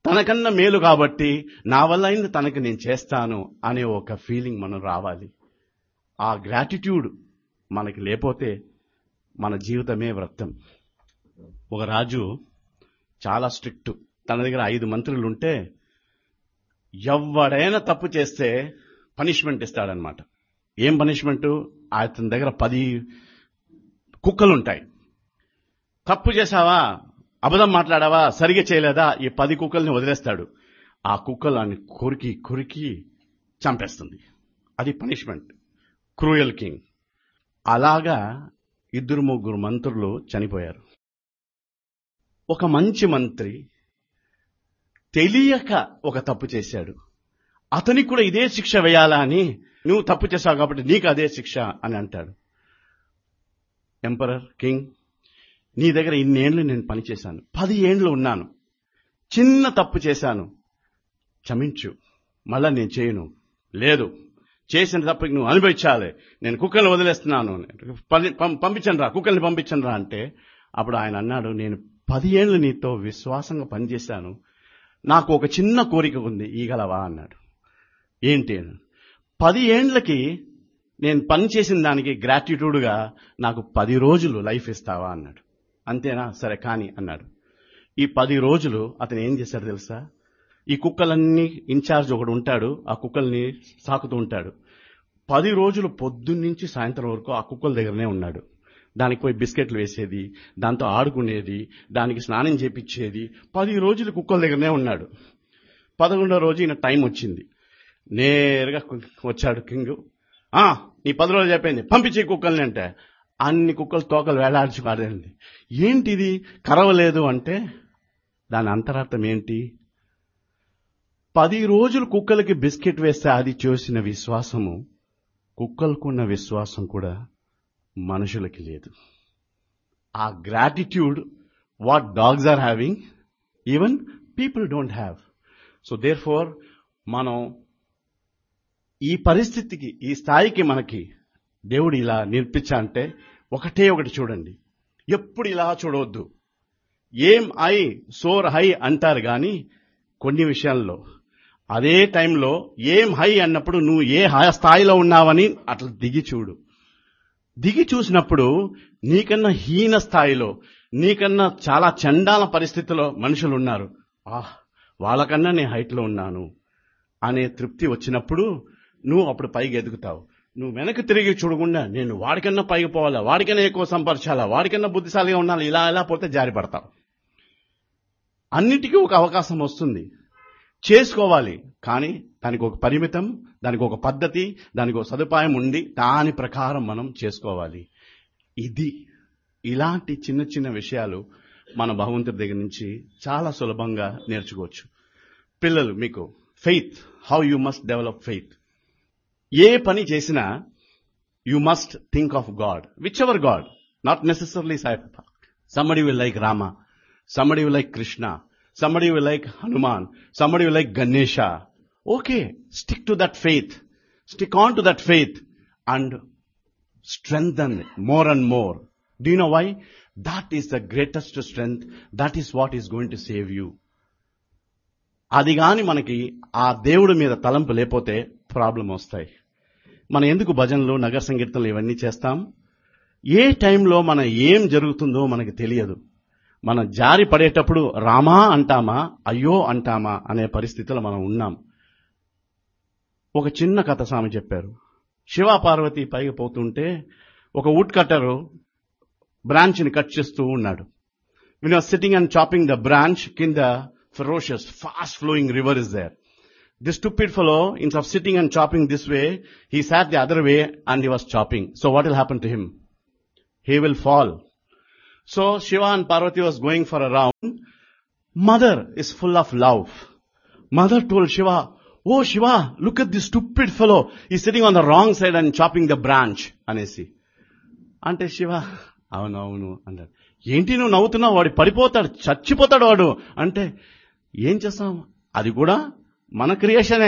తనకన్నా మేలు కాబట్టి నా వల్ల అయింది తనకి నేను చేస్తాను అనే ఒక ఫీలింగ్ మనం రావాలి. ఆ గ్రాటిట్యూడ్ మనకి లేకపోతే మన జీవితమే వ్యర్థం. ఒక రాజు చాలా స్ట్రిక్ట్. తన దగ్గర 5 మంత్రులు ఉంటే ఎవడైనా తప్పు చేస్తే పనిష్మెంట్ ఇస్తాడనమాట. ఏం పనిష్మెంట్? అతని దగ్గర 10 కుక్కలుంటాయి. తప్పు చేశావా, అబద్ధం మాట్లాడావా, సరిగా చేయలేదా, ఈ 10 కుక్కల్ని వదిలేస్తాడు. ఆ కుక్కలు అన్ని కొరికి కొరికి చంపేస్తుంది. అది పనిష్మెంట్. Cruel king. అలాగా 2-3 మంత్రులు చనిపోయారు. ఒక మంచి మంత్రి తెలియక ఒక తప్పు చేశాడు. అతనికి కూడా ఇదే శిక్ష వేయాలా అని, నువ్వు తప్పు చేశావు కాబట్టి నీకు అదే శిక్ష అని అంటాడు. ఎంపరర్, కింగ్, నీ దగ్గర ఇన్నేళ్లు నేను పనిచేశాను, 10 ఏండ్లు ఉన్నాను, చిన్న తప్పు చేశాను, క్షమించు, మళ్ళా నేను చేయను. లేదు, చేసిన తప్పుకి నువ్వు అనుభవించాలి, నేను కుక్కల్ని వదిలేస్తున్నాను, పంపించండి రా, కుక్కల్ని పంపించండి రా అంటే, అప్పుడు ఆయన అన్నాడు, నేను 10 ఏండ్లు నీతో విశ్వాసంగా పనిచేశాను, నాకు ఒక చిన్న కోరిక ఉంది, ఈగలవా అన్నాడు. ఏంటి? 10 ఏండ్లకి నేను పనిచేసిన దానికి గ్రాటిట్యూడ్గా నాకు 10 రోజులు లైఫ్ ఇస్తావా అన్నాడు. అంతేనా, సరే కానీ అన్నాడు. ఈ 10 రోజులు అతను ఏం చేశాడు తెలుసా? ఈ కుక్కలన్నీ ఇన్ఛార్జ్ ఒకడు ఉంటాడు, ఆ కుక్కల్ని సాకుతూ ఉంటాడు. 10 రోజులు పొద్దున్నుంచి సాయంత్రం వరకు ఆ కుక్కల దగ్గరనే ఉన్నాడు. దానికి పోయి బిస్కెట్లు వేసేది, దాంతో ఆడుకునేది, దానికి స్నానం చేపించేది. 10 రోజులు కుక్కల దగ్గరనే ఉన్నాడు. 11వ రోజు ఈయన టైం వచ్చింది. నేరుగా వచ్చాడు కింగ్. నీ 10 రోజులు చెప్పింది, పంపించే కుక్కల్ని అంటే అన్ని కుక్కలు తోకలు వేలాడ్చి పాడేది. ఏంటిది కరవలేదు అంటే దాని అంతరార్థం ఏంటి? 10 రోజులు కుక్కలకి బిస్కెట్ వేస్తే అది చూసిన విశ్వాసము, కుక్కలకున్న విశ్వాసం కూడా మనుషులకి లేదు. ఆ gratitude what dogs are having, even people don't have. So there four మనం ఈ పరిస్థితికి, ఈ స్థాయికి మనకి దేవుడు ఇలా నేర్పించాలంటే ఒకటే ఒకటి చూడండి. ఎప్పుడు ఇలా చూడవద్దు. ఏం ఐ సోర్ హై అంటారు కానీ కొన్ని విషయాల్లో అదే టైంలో ఏం హై అన్నప్పుడు నువ్వు ఏ స్థాయిలో ఉన్నావని అట్లా దిగి చూడు. దిగి చూసినప్పుడు నీకన్నా హీన స్థాయిలో, నీకన్నా చాలా చండాల పరిస్థితిలో మనుషులు ఉన్నారు. వాళ్ళకన్నా నేను హైట్లో ఉన్నాను అనే తృప్తి వచ్చినప్పుడు నువ్వు అప్పుడు పైకి ఎదుగుతావు. నువ్వు వెనక్కి తిరిగి చూడకుండా నేను వాడికన్నా పైకి పోవాలా, వాడికన్నా ఎక్కువ సంపర్చాలా, వాడికన్నా బుద్ధిశాలిగా ఉండాలి, ఇలా ఇలా పోతే జారి పడతావు. అన్నిటికీ ఒక అవకాశం వస్తుంది, చేసుకోవాలి. కానీ దానికి ఒక పరిమితం, దానికి ఒక పద్ధతి, దానికి ఒక సదుపాయం ఉండి దాని ప్రకారం మనం చేసుకోవాలి. ఇలాంటి చిన్న చిన్న విషయాలు మన భగవంతుడి దగ్గర నుంచి చాలా సులభంగా నేర్చుకోవచ్చు. పిల్లలు, మీకు faith, how you must develop faith. ఏ పని చేసినా you must think of God, which ever God, not necessarily Saibaba. somebody will like Rama, somebody will like Krishna, somebody will like Hanuman, somebody will like Ganesha. Okay, stick to that faith, stick on to that faith and strengthen more and more. Do you know why? That is the greatest strength, that is what is going to save you. అది గాని మనకి ఆ దేవుడి మీద తలంపు లేకపోతే problem వస్తాయి. మనం ఎందుకు భజనలు, నగర సంకీర్తనలు ఇవన్నీ చేస్తాం? ఏ టైంలో మన ఏం జరుగుతుందో మనకి తెలియదు. మనం జారి పడేటప్పుడు రామా అంటామా, అయ్యో అంటామా అనే పరిస్థితిలో మనం ఉన్నాం. ఒక చిన్న కథ స్వామి చెప్పారు. శివ పార్వతి పైకి పోతుంటే ఒక వుడ్ కట్టరు బ్రాంచ్ని కట్ చేస్తూ ఉన్నాడు. when he was sitting and chopping the branch, కింద ferocious, fast flowing river is there. This stupid fellow, instead of sitting and chopping this way, he sat the other way and he was chopping. So what will happen to him? He will fall. So Shiva and Parvati was going for a round. Mother is full of love. Mother told Shiva, "Oh Shiva, look at this stupid fellow. He's sitting on the wrong side and chopping the branch." Anesi. Ante Shiva, అవును అన్నాడు. ఏంటి నువ్వు నవ్వుతున్నావు, వాడు పడిపోతాడు, చచ్చిపోతాడు వాడు అంటే ఏం చేస్తాం? అది కూడా మన క్రియేషనే.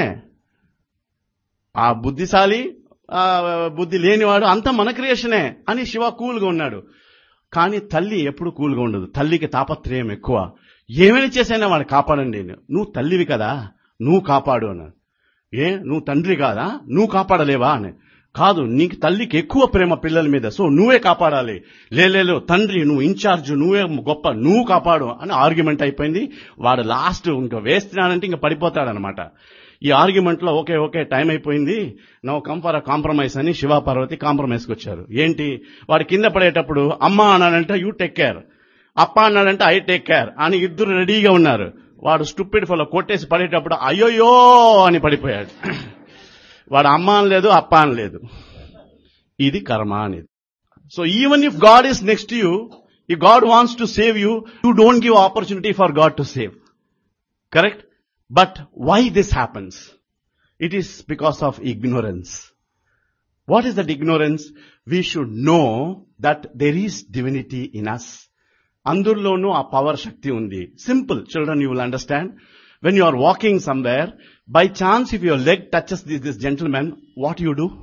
ఆ బుద్ధిశాలి, బుద్ధి లేనివాడు అంతా మన క్రియేషనే అని శివ కూల్గా ఉన్నాడు. కానీ తల్లి ఎప్పుడు కూల్గా ఉండదు. తల్లికి తాపత్రయం ఎక్కువ. ఏమైనా చేసైనా వాడిని కాపాడండి. నువ్వు తల్లివి కదా, నువ్వు కాపాడు అన్నాడు. నువ్వు తండ్రి కాదా, నువ్వు కాపాడలేవా అని. కాదు, నీకు తల్లికి ఎక్కువ ప్రేమ పిల్లల మీద, సో నువ్వే కాపాడాలి. లేదు తండ్రి నువ్వు ఇన్ఛార్జ్, నువ్వే గొప్ప, నువ్వు కాపాడు అని ఆర్గ్యుమెంట్ అయిపోయింది. వాడు లాస్ట్ ఇంకా వేస్తున్నాడంటే ఇంకా పడిపోతాడనమాట. ఈ ఆర్గ్యుమెంట్ లో ఓకే టైం అయిపోయింది, no come for a compromise అని శివ పార్వతి కాంప్రమైజ్కి వచ్చారు. ఏంటి, వాడు కింద పడేటప్పుడు అమ్మ అన్నాడంటే యూ టేక్ కేర్, అప్ప అన్నాడంటే ఐ టేక్ కేర్ అని ఇద్దరు రెడీగా ఉన్నారు. వాడు స్టూపిడ్ ఫెలో కొట్టేసి పడేటప్పుడు అయ్యోయో అని పడిపోయాడు. వాడు అమ్మ అనలేదు, అప్ప అనలేదు. ఇది కర్మ అనేది. So even if God is next to you, if God wants to save you, you don't give opportunity for God to save. Correct? But why this happens? It is because of ignorance. What is that ignorance? We should know that there is divinity in us. Andurlonu aa power shakti undi. Simple, children, you will understand. When you are walking somewhere, by chance if your leg touches this gentleman, what you do?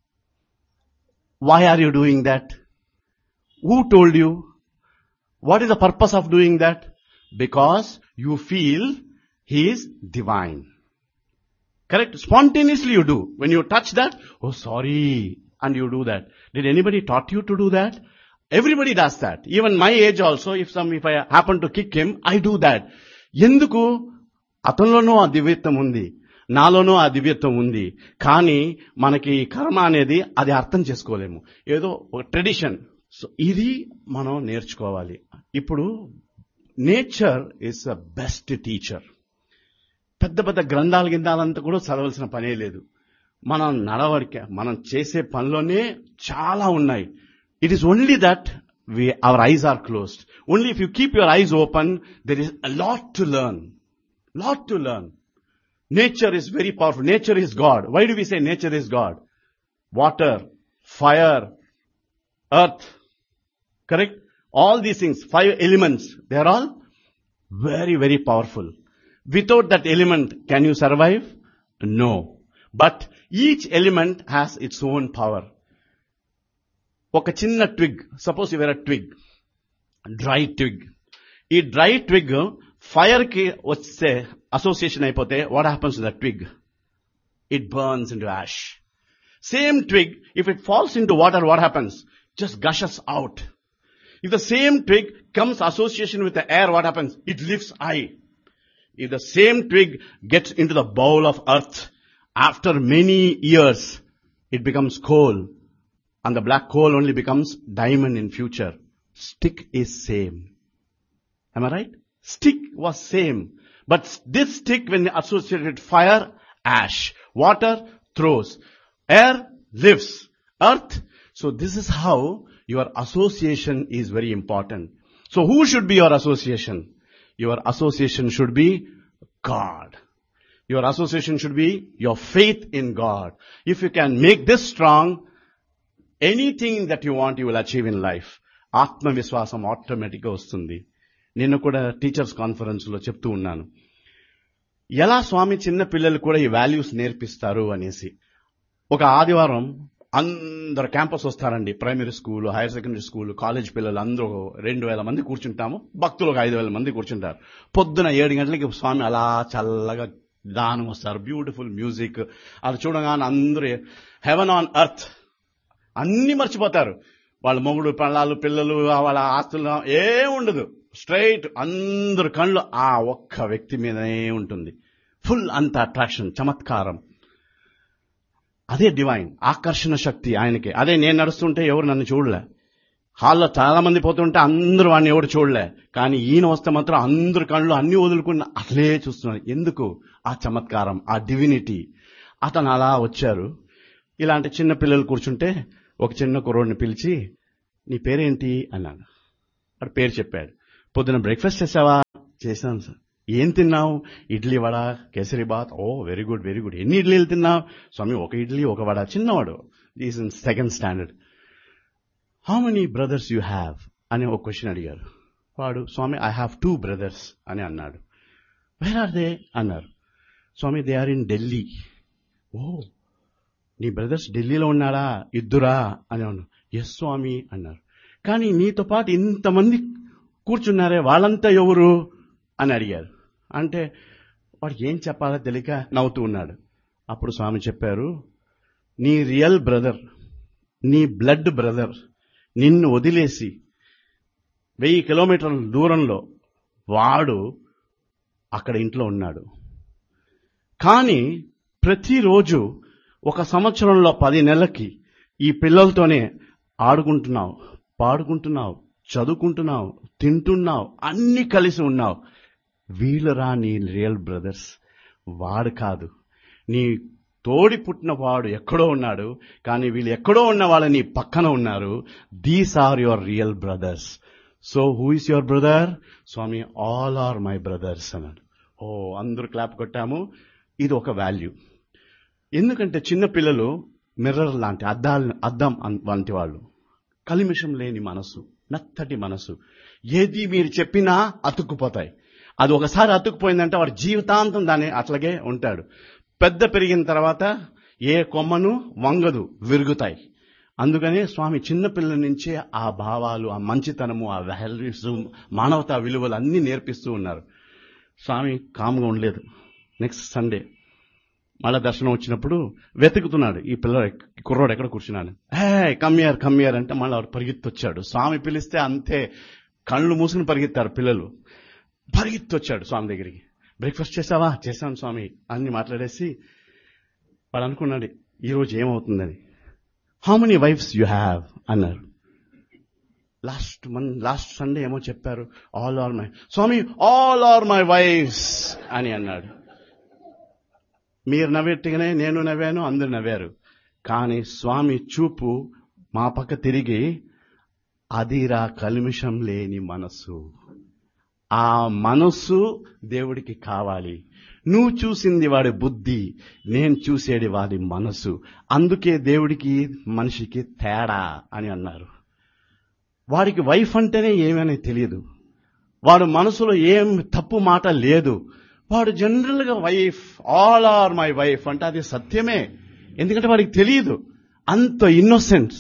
Why are you doing that? Who told you? What is the purpose of doing that? Because you feel he is divine. Correct? Spontaneously you do. When you touch that, oh sorry, and you do that. Did anybody taught you to do that? Everybody does that. Even my age also, if I happen to kick him, I do that. Enduku? అతనిలోనూ ఆ దివ్యత్వం ఉంది, నాలోనూ ఆ దివ్యత్వం ఉంది. కానీ మనకి కర్మ అనేది అది అర్థం చేసుకోలేము. ఏదో ఒక ట్రెడిషన్. సో ఇది మనం నేర్చుకోవాలి. ఇప్పుడు nature is the best teacher. పెద్ద పెద్ద గ్రంథాల గిందాలంతా కూడా చదవాల్సిన పనే లేదు. మనం నడవడిక, మనం చేసే పనిలోనే చాలా ఉన్నాయి. It is only that our eyes are closed. Only if you keep your eyes open, there is a lot to learn. Nature is very powerful. Nature is God. Why do we say nature is God? Water, fire, earth. Correct? All these things, 5 elements, they are all very, very powerful. Without that element, can you survive? No. But each element has its own power. Oka chinna twig, suppose you were a twig, dry twig. Ee dry twig, fire ki vache association అయిపోతే, what happens to that twig? It burns into ash. Same twig, if it falls into water, what happens? Just gushes out. If the same twig comes association with the air, what happens? It lifts high. If the same twig gets into the bowl of earth, after many years, it becomes coal. And the black coal only becomes diamond in future. Stick is same. Am I right? Stick was same. But this stick, when associated fire, ash. Water, throws. Air, lifts. Earth. So this is how your association is very important. So who should be your association? Your association should be God. Your association should be your faith in God. If you can make this strong, anything that you want, you will achieve in life. Atma Viswasam automatically vastundi. నేను కూడా teachers conference లో చెప్తూ ఉన్నాను, ఎలా స్వామి చిన్న పిల్లలు కూడా ఈ వాల్యూస్ నేర్పిస్తారు అనేసి. ఒక ఆదివారం అందరు క్యాంపస్ వస్తారండి. Primary school, higher secondary school, college పిల్లలు అందరూ 2000 మంది కూర్చుంటాము. భక్తులు ఒక 5000 మంది కూర్చుంటారు. పొద్దున 7 గంటలకి స్వామి అలా చల్లగా దానం వస్తారు. Beautiful music. అది చూడగానే అందరూ హెవెన్ ఆన్ ఎర్త్ అన్ని మర్చిపోతారు. వాళ్ళ మొగుడు, పిల్లలు, పిల్లలు, వాళ్ళ ఆస్తులు ఏముండదు. స్ట్రైట్ అందరు కళ్ళు ఆ ఒక్క వ్యక్తి మీదనే ఉంటుంది. ఫుల్ అంత అట్రాక్షన్, చమత్కారం. అదే డివైన్ ఆకర్షణ శక్తి ఆయనకి. అదే నేను నడుస్తుంటే ఎవరు నన్ను చూడలే, హాల్లో చాలా మంది పోతుంటే అందరూ వాడిని ఎవరు చూడలే, కానీ ఈయన వస్తే మాత్రం అందరు కళ్ళు అన్ని వదులుకుని అట్లే చూస్తున్నారు. ఎందుకు? ఆ చమత్కారం, ఆ డివినిటీ. అతను అలా వచ్చారు. ఇలాంటి చిన్న పిల్లలు కూర్చుంటే ఒక చిన్న కుర్రోడిని పిలిచి, నీ పేరేంటి అన్నాను. వాడు పేరు చెప్పాడు. పొద్దున బ్రేక్ఫాస్ట్ చేసావా? చేశాను సార్. ఏం తిన్నావు? ఇడ్లీ, వడ, కేసరి బాత్. ఓ వెరీ గుడ్ వెరీ గుడ్. ఎన్ని ఇడ్లీలు తిన్నావు? స్వామి ఒక ఇడ్లీ ఒక వడ. చిన్నవాడు, is in 2nd standard. How many brothers you have అని ఒక క్వశ్చన్ అడిగారు. వాడు, స్వామి ఐ హ్యావ్ 2 బ్రదర్స్ అని అన్నాడు. వేర్ ఆర్ దే అన్నారు. స్వామి దే ఆర్ ఇన్ ఢిల్లీ. ఓ, నీ బ్రదర్స్ ఢిల్లీలో ఉన్నాడా? 2 అని అన్నాడు. ఎస్ స్వామి అన్నారు. కానీ నీతో పాటు ఇంతమంది కూర్చున్నారే వాళ్ళంతా ఎవరు? అని అడిగారు. అంటే వాడు ఏం చెప్పాలో తెలియక నవ్వుతూ ఉన్నాడు. అప్పుడు స్వామి చెప్పారు, నీ రియల్ బ్రదర్, నీ బ్లడ్ బ్రదర్ నిన్ను వదిలేసి 1000 కిలోమీటర్ల దూరంలో వాడు అక్కడ ఇంట్లో ఉన్నాడు. కానీ ప్రతిరోజు 1 సంవత్సరంలో 10 నెలలకి ఈ పిల్లలతోనే ఆడుకుంటున్నావు, పాడుకుంటున్నావు, చదువుకుంటున్నావు, తింటున్నావు, అన్ని కలిసి ఉన్నావు. వీళ్ళరా నీ రియల్ బ్రదర్స్. వాడు కాదు, నీ తోడి పుట్టిన వాడు ఎక్కడో ఉన్నాడు, కానీ వీళ్ళు ఎక్కడో ఉన్న వాళ్ళ నీ పక్కన ఉన్నారు. These are your real brothers. So who is your brother? Swamy, all are my brothers అన్నాడు. ఓ, అందరూ క్లాప్ కొట్టాము. ఇది ఒక వాల్యూ. ఎందుకంటే చిన్న పిల్లలు మిర్రర్ లాంటి అద్దం వంటి వాళ్ళు. కలిమిషం లేని మనసు, మెత్తటి మనసు. ఏది మీరు చెప్పినా అతుక్కుపోతాయి. అది ఒకసారి అతుక్కుపోయిందంటే వాడు జీవితాంతం దాన్ని అట్లాగే ఉంటాడు. పెద్ద పెరిగిన తర్వాత ఏ కొమ్మను వంగదు, విరుగుతాయి. అందుకనే స్వామి చిన్నపిల్లల నుంచే ఆ భావాలు, ఆ మంచితనము, ఆ వాల్యూస్, మానవతా విలువలు అన్నీ నేర్పిస్తూ ఉన్నారు. స్వామి కామ్గా ఉండలేదు. నెక్స్ట్ సండే మళ్ళా దర్శనం వచ్చినప్పుడు వెతుకుతున్నాడు, ఈ కుర్రోడు ఎక్కడ కూర్చున్నాడు. కమ్మియార్ అంటే మళ్ళీ వాడు పరిగెత్తొచ్చాడు. స్వామి పిలిస్తే అంతే, కళ్ళు మూసుకుని పరిగెత్తారు పిల్లలు. పరిగెత్తొచ్చాడు స్వామి దగ్గరికి. బ్రేక్ఫాస్ట్ చేసావా? చేశాను స్వామి అన్ని మాట్లాడేసి వాడు అనుకున్నాడు ఈరోజు ఏమవుతుందని. How many wives you have అన్నారు. లాస్ట్ సండే ఏమో చెప్పారు, all are my. Swamy, all are my wife's అని అన్నాడు. మీరు నవ్వెట్టుగానే నేను నవ్వాను, అందరు నవ్వారు. కానీ స్వామి చూపు మా పక్క తిరిగి, అదిరా కల్మిషం లేని మనసు. ఆ మనసు దేవుడికి కావాలి. నువ్వు చూసింది వాడి బుద్ధి, నేను చూసేది వాడి మనసు. అందుకే దేవుడికి మనిషికి తేడా అని అన్నారు. వాడికి వైఫ్ అంటేనే ఏమని తెలియదు. వాడు మనసులో ఏం తప్పు మాట లేదు. వాడు జనరల్ గా wife, all are my wife అంటే అది సత్యమే. ఎందుకంటే వాడికి తెలియదు. అంత ఇన్నోసెన్స్,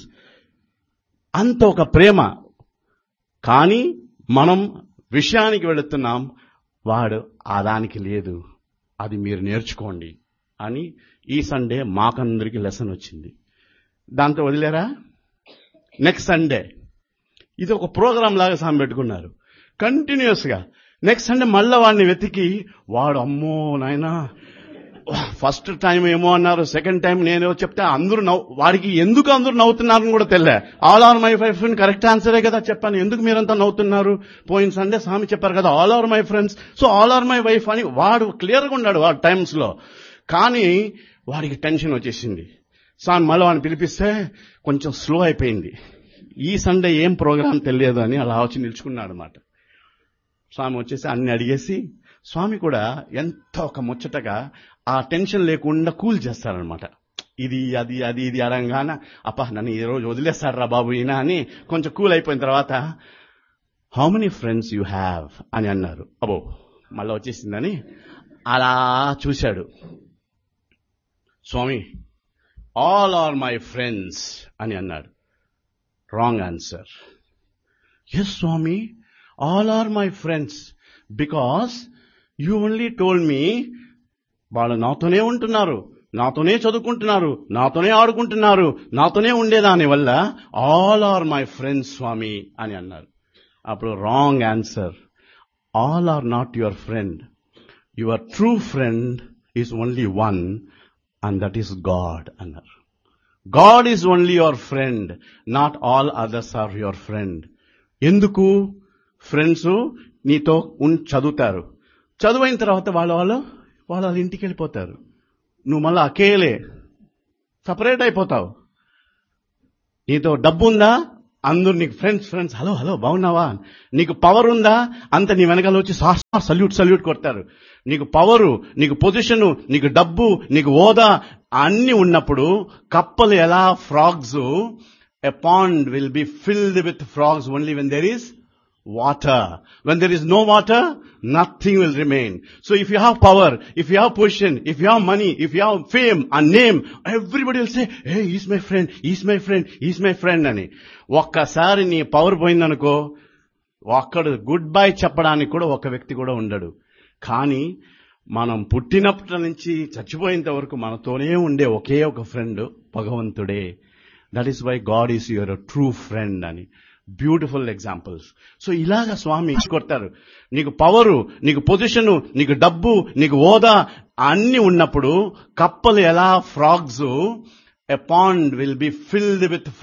అంత ఒక ప్రేమ. కానీ మనం విషయానికి వెళుతున్నాం, వాడు ఆ దానికి లేదు. అది మీరు నేర్చుకోండి అని ఈ సండే మాకందరికి లెసన్ వచ్చింది. దాంతో వదిలేరా? నెక్స్ట్ సండే ఇది ఒక ప్రోగ్రాం లాగా సామె పెట్టుకున్నారు కంటిన్యూస్ గా. నెక్స్ట్ సండే మళ్ళా వాడిని వెతికి, వాడు అమ్మో నాయనా, ఫస్ట్ టైం ఏమో అన్నారు, సెకండ్ టైం నేను చెప్తే అందరూ వాడికి ఎందుకు అందరూ నవ్వుతున్నారని కూడా తెలియలే. All are my friends correct ఆన్సరే కదా చెప్పాను, ఎందుకు మీరంతా నవ్వుతున్నారు? పోయిన సండే స్వామి చెప్పారు కదా all are my friends, so all are my wife అని వాడు క్లియర్గా ఉన్నాడు వాడు టైమ్స్ లో. కానీ వాడికి టెన్షన్ వచ్చేసింది. స్వామి మళ్ళీ వాడిని పిలిపిస్తే కొంచెం స్లో అయిపోయింది. ఈ సండే ఏం ప్రోగ్రాం తెలియదు అని అలా వచ్చి నిల్చుకున్నాడు అనమాట. స్వామి వచ్చేసి అన్ని అడిగేసి, స్వామి కూడా ఎంత ఒక ముచ్చటగా ఆ టెన్షన్ లేకుండా కూల్ చేస్తారనమాట. ఇది అది అది ఇది అడంగానే అప్ప నన్ను ఈ రోజు వదిలేస్తారా బాబు ఈయన అని కొంచెం కూల్ అయిపోయిన తర్వాత, how many friends you have అని అన్నారు. అబ్బో మళ్ళా వచ్చేసిందని అలా చూశాడు. స్వామి, ఆల్ ఆర్ మై ఫ్రెండ్స్ అని అన్నాడు. Wrong answer. Yes Swamy, all are my friends because you only told me వాళ్ళు నాతోనే ఉంటున్నారు, నాతోనే చదువుకుంటున్నారు, నాతోనే ఆడుకుంటున్నారు, నాతోనే ఉండేదాని వల్ల ఆల్ ఆర్ మై ఫ్రెండ్స్ స్వామి అని అన్నారు. అప్పుడు wrong answer. All are not your friend. Your true friend is only one and that is God అన్నారు. God is only your friend, not all others are your friend. ఎందుకు? Friends నీతో చదువుతారు, చదువైన తర్వాత వాళ్ళ ఇంటికి వెళ్ళిపోతారు. నువ్వు మళ్ళీ అకేలే సపరేట్ అయిపోతావు. నీతో డబ్బు ఉందా, అందరూ నీకు ఫ్రెండ్స్ హలో హలో బాగున్నావా. నీకు పవర్ ఉందా, అంత నీ వెనకాల వచ్చి సల్యూట్ కొడతారు. నీకు పవరు, నీకు పొజిషను, నీకు డబ్బు, నీకు హోదా అన్ని ఉన్నప్పుడు కప్పలు ఎలా frogs, a pond will be filled with frogs only when there is water. When there is no water, nothing will remain. So if you have power, if you have position, if you have money, if you have fame and name, everybody will say, hey, he's my friend, he's my friend, he's my friend అని. ఒక్కసారి నీ power పోయిందనుకో ఒక్కడు good bye చెప్పడానికి కూడా ఒక వ్యక్తి కూడా ఉండడు. కానీ మనం పుట్టినప్పటి నుంచి చచ్చిపోయేంత వరకు మనతోనే ఉండే ఒకే ఒక ఫ్రెండ్ భగవంతుడే. That is why God is your true friend అని బ్యూటిఫుల్ ఎగ్జాంపుల్స్. సో ఇలాగా స్వామి కొడతారు. నీకు పవరు, నీకు పొజిషను, నీకు డబ్బు, నీకు హోదా అన్ని ఉన్నప్పుడు కప్పలు ఎలా frogs, a pond will be filled with